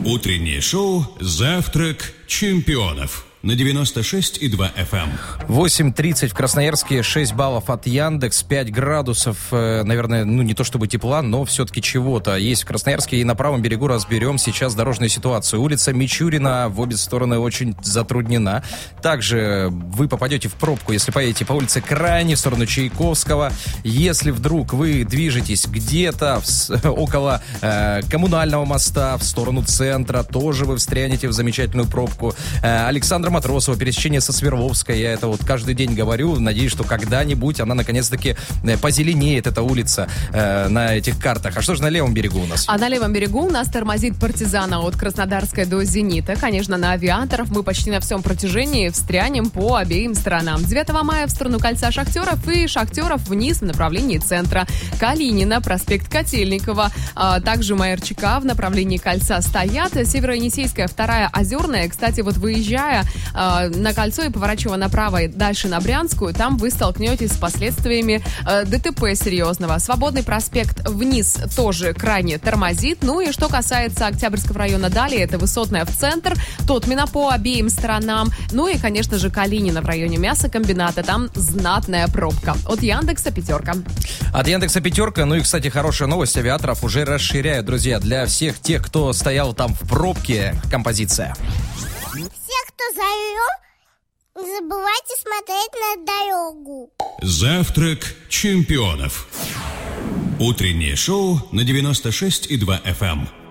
Утреннее шоу «Завтрак чемпионов» на 96,2 FM. 8:30 в Красноярске, 6 баллов от Яндекс, 5 градусов, наверное, не то чтобы тепла, но все-таки чего-то есть в Красноярске. И на правом берегу разберем сейчас дорожную ситуацию. Улица Мичурина в обе стороны очень затруднена. Также вы попадете в пробку, если поедете по улице Крайней в сторону Чайковского. Если вдруг вы движетесь где-то около коммунального моста в сторону центра, тоже вы встрянете в замечательную пробку. Александра Матросова, пересечение со Свердловской. Я это вот каждый день говорю. Надеюсь, что когда-нибудь она наконец-таки позеленеет, эта улица, на этих картах. А что же на левом берегу у нас? А на левом берегу у нас тормозит Партизана от Краснодарской до Зенита. Конечно, на Авиаторов мы почти на всем протяжении встрянем по обеим сторонам. 9 мая в сторону кольца Шахтеров и Шахтеров вниз в направлении центра. Калинина, проспект Котельникова, также Майорчика в направлении кольца стоят. Северо-Енисейская, 2-я, Озерная. Кстати, вот выезжая на кольцо и поворачивая направо и дальше на Брянскую, там вы столкнетесь с последствиями ДТП серьезного. Свободный проспект вниз тоже крайне тормозит. Ну и что касается Октябрьского района далее, это Высотная в центр, Тотмина по обеим сторонам. Ну и, конечно же, Калинина в районе мясокомбината. Там знатная пробка. От Яндекса 5. От Яндекса 5. Ну и, кстати, хорошая новость. Авиаторов уже расширяют, друзья. Для всех тех, кто стоял там в пробке, композиция. Все, кто зовет, не забывайте смотреть на дорогу. «Завтрак чемпионов». Утреннее шоу на 96,2 FM.